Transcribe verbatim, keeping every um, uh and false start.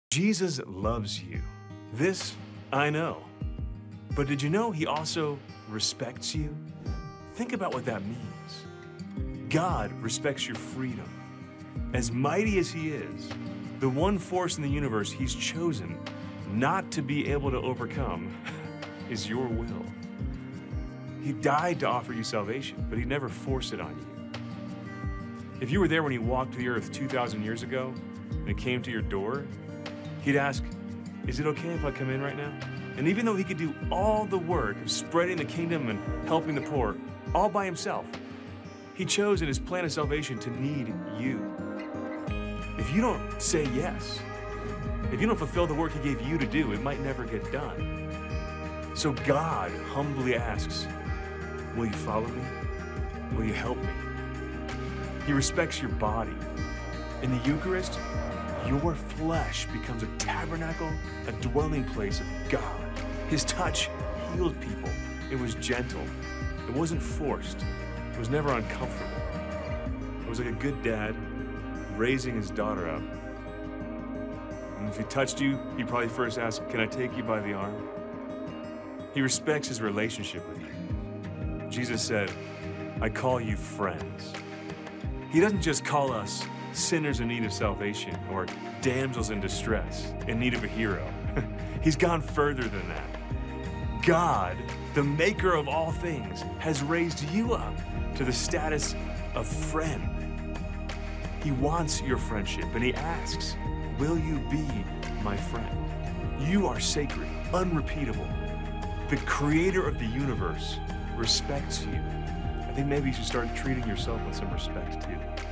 Jesus loves you. This I know. But did you know he also respects you? Think about what that means. God respects your freedom. As mighty as he is, the one force in the universe he's chosen not to be able to overcome is your will. He died to offer you salvation, but he never forced it on you. If you were there when he walked the earth two thousand years ago and it came to your door, he'd ask, is it okay if I come in right now? And even though he could do all the work of spreading the kingdom and helping the poor all by himself, he chose in his plan of salvation to need you. If you don't say yes, if you don't fulfill the work he gave you to do, it might never get done. So God humbly asks, will you follow me? Will you help me? He respects your body. In the Eucharist, your flesh becomes a tabernacle, a dwelling place of God. His touch healed people. It was gentle. It wasn't forced. It was never uncomfortable. It was like a good dad raising his daughter up. And if he touched you, he'd probably first ask, can I take you by the arm? He respects his relationship with you. Jesus said, I call you friends. He doesn't just call us sinners in need of salvation or damsels in distress in need of a hero. He's gone further than that. God, the maker of all things, has raised you up to the status of friend. He wants your friendship and he asks, will you be my friend? You are sacred, unrepeatable. The creator of the universe respects you. I think maybe you should start treating yourself with some respect too.